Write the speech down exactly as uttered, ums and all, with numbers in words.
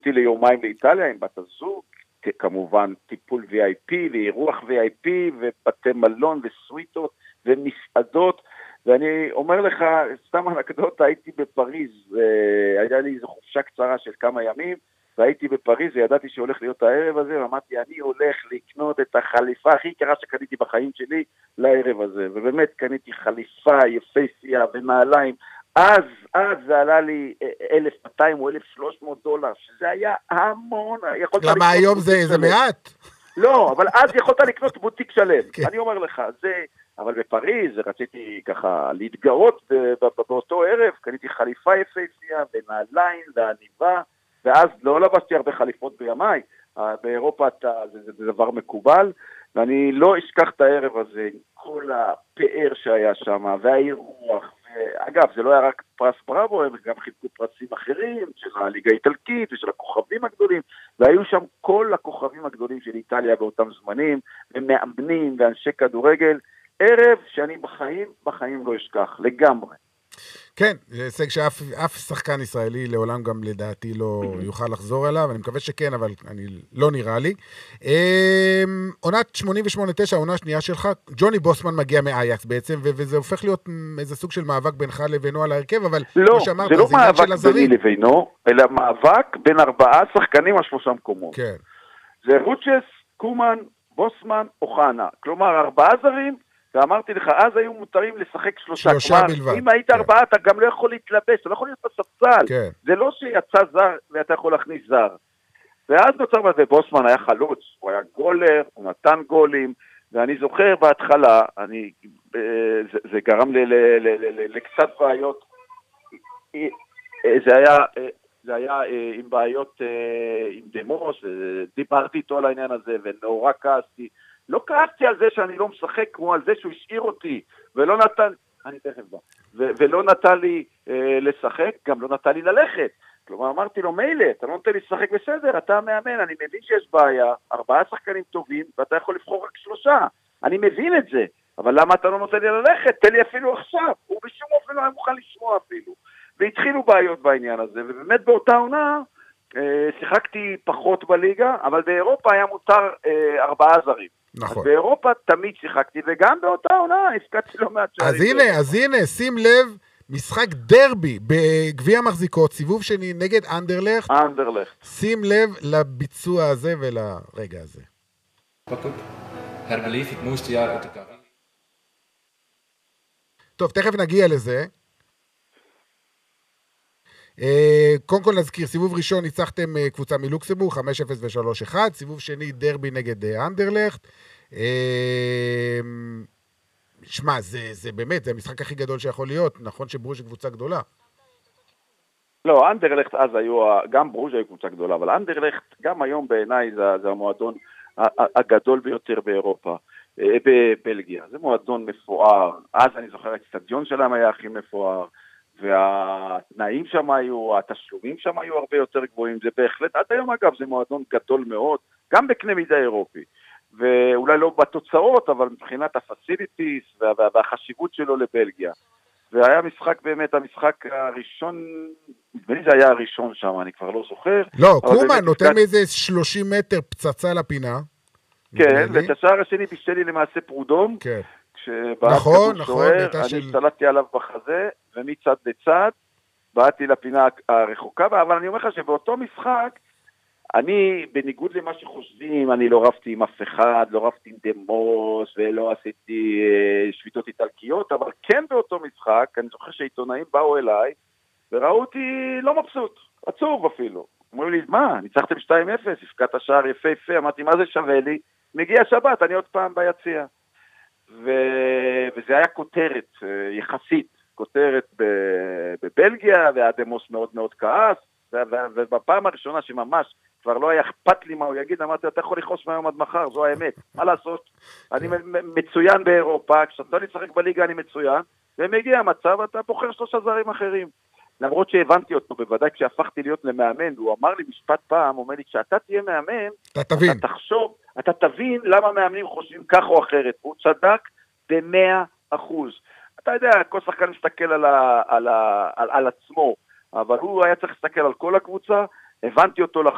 ליומיים לאיטליה עם בת הזוג, כמובן טיפול וי איי פי ואירוח וי איי פי ובתי מלון וסוויטות ומסעדות, ואני אומר לך, סתם אנקדוטה, הייתי בפריז, היה לי איזו חופשה קצרה של כמה ימים, והייתי בפריז וידעתי שהולך להיות הערב הזה, ואמרתי, אני הולך לקנות את החליפה הכי יקרה שקניתי בחיים שלי לערב הזה, ובאמת קניתי חליפה יפהפייה ונעליים, אז, אז זה עלה לי אלף מאתיים או אלף ושלוש מאות דולר, שזה היה המון. למה היום זה, זה מעט? לא, אבל אז יכולת לקנות בוטיק שלם, אני אומר לך, זה, אבל בפריז רציתי ככה להתגאות באותו ערב, קניתי חליפה יפהפייה ונעליים ועניבה, ואז לא לבשתי הרבה חליפות בימיי, באירופה זה, זה, זה דבר מקובל, ואני לא אשכח את הערב הזה, כל הפאר שהיה שם, והאירוח, אגב, זה לא היה רק פרס בראבו, הם גם חילקו פרסים אחרים, של הליגה האיטלקית ושל הכוכבים הגדולים, והיו שם כל הכוכבים הגדולים של איטליה באותם זמנים, ומאמנים ואנשי כדורגל, ערב שאני בחיים, בחיים לא אשכח, לגמרי. כן, זה הישג שאף אף שחקן ישראלי לעולם גם לדעתי לא יוכל לחזור אליו, אני מקווה שכן, אבל אני לא נראה לי. עונת שמונים ושמונה תשע, העונה השנייה שלך, ג'וני בוסמן מגיע מאייקס בעצם, וזה הופך להיות איזה סוג של מאבק בינך לבינו על ההרכב, אבל לא, זה לא מאבק ביני לבינו, אלא מאבק בין ארבעה שחקנים על שלושה מקומות. כן. זה רוצ'ס, קומן, בוסמן, אוחנה. כלומר, ארבעה זרים, ואמרתי לך, אז היו מותרים לשחק שלושה. שלושה בלבד. אם היית ארבעה, אתה גם לא יכול להתלבש, אתה לא יכול להיות בספסל. זה לא שיצא זר ואתה יכול להכניס זר. ואז נוצר בזה, בוסמן היה חלוץ, הוא היה גולר, הוא נתן גולים, ואני זוכר בהתחלה, אני, זה, זה גרם לקצת בעיות, זה היה, זה היה עם בעיות עם דמוס, דיברתי איתו על העניין הזה, ונורא כעסתי, לא כעסתי על זה שאני לא משחק, כמו על זה שהוא השאיר אותי, ולא נתן, אני תכף בא, ולא נתן לי לשחק, גם לא נתן לי ללכת. כלומר, אמרתי לו, מילא, אתה לא נותן לי לשחק בסדר, אתה מאמן, אני מבין שיש בעיה, ארבעה שחקנים טובים, ואתה יכול לבחור רק שלושה. אני מבין את זה, אבל למה אתה לא נותן לי ללכת? תן לי אפילו עכשיו. הוא בשום אופן לא היה מוכן לשמוע אפילו. והתחילו בעיות בעניין הזה, ובאמת באותה עונה, אה, שיחקתי פחות בליגה, אבל באירופה היה מותר אה, ארבעה זרים. נכון. אז באירופה תמיד שיחקתי, וגם באותה עונה הפקדתי לא מעט שערים. אז הנה, אז הנה, שים לב, משחק דרבי בגביע המחזיקות, סיבוב שני נגד אנדרלכט. אנדרלכט. שים לב לביצוע הזה ולרגע הזה. טוב, תכף נגיע לזה. קודם כל נזכיר, סיבוב ראשון ניצחתם קבוצה מלוקסמבורג, חמש אפס ו-שלוש אחת, סיבוב שני דרבי נגד אנדרלכט. שמע, זה, זה באמת, זה המשחק הכי גדול שיכול להיות, נכון שברוז' היא קבוצה גדולה. לא, אנדרלכט אז היו, גם ברוז' היו קבוצה גדולה, אבל אנדרלכט גם היום בעיניי זה, זה המועדון הגדול ביותר באירופה, בבלגיה. זה מועדון מפואר, אז אני זוכר, האצטדיון שלהם היה הכי מפואר, והתנאים שם היו, התשלומים שם היו הרבה יותר גבוהים, זה בהחלט, עד היום אגב זה מועדון גדול מאוד, גם בקנה מידה אירופי. ואולי לא בתוצאות, אבל מבחינת הפסיליטיס והחשיבות שלו לבלגיה. והיה משחק באמת, המשחק הראשון, נדמה לי זה היה הראשון שם, אני כבר לא זוכר. לא, קומן נותן איזה שלושים מטר פצצה לפינה. כן, ואת השער השני בישל לי למעשה פרודום. כן. נכון, נכון. אני השתלטתי עליו בחזה, ומצד לצד, באתי לפינה הרחוקה, אבל אני אומר לך שבאותו משחק, אני, בניגוד למה שחושבים, אני לא רבתי עם אף אחד, לא רבתי עם דמוס, ולא עשיתי אה, שביתות איטלקיות, אבל כן באותו משחק, אני זוכר שהעיתונאים באו אליי, וראו אותי לא מבסוט, עצוב אפילו. אמרו לי, מה, ניצחתם שתיים אפס, הפקעת השער יפה יפה, אמרתי, מה זה שווה לי? מגיע שבת, אני עוד פעם ביציע. ו... וזה היה כותרת, יחסית, כותרת בבלגיה, והדמוס מאוד מאוד כעס, ובפעם הראשונה שממש כבר לא היה אכפת לי מה הוא יגיד, אמרתי, אתה יכול לכעוס מהיום עד מחר, זו האמת, מה לעשות? אני מצוין באירופה, כשאתה לשחק בליגה אני מצוין, ומגיע המצב, אתה בוחר שלושה זרים אחרים. למרות שהבנתי אותו, בוודאי כשהפכתי להיות למאמן, והוא אמר לי משפט פעם, הוא אומר לי, כשאתה תהיה מאמן, אתה תבין. אתה תחשוב, אתה תבין למה מאמנים חושבים כך או אחרת, הוא צדק במאה אחוז. אתה יודע, כל שחקן מסתכל על, ה, על, ה, על, על עצמו, אבל הוא היה צריך להסתכל על כל הקבוצה, הבנתי אותו